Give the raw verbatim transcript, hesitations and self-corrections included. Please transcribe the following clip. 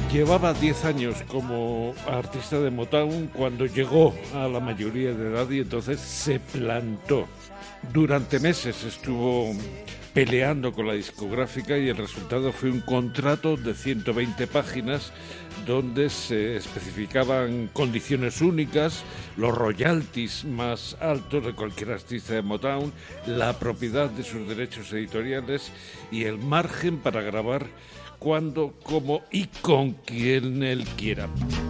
Llevaba diez años como artista de Motown cuando llegó a la mayoría de edad y entonces se plantó. Durante meses estuvo peleando con la discográfica y el resultado fue un contrato de ciento veinte páginas donde se especificaban condiciones únicas, los royalties más altos de cualquier artista de Motown, la propiedad de sus derechos editoriales y el margen para grabar cuando, como y con quien él quiera.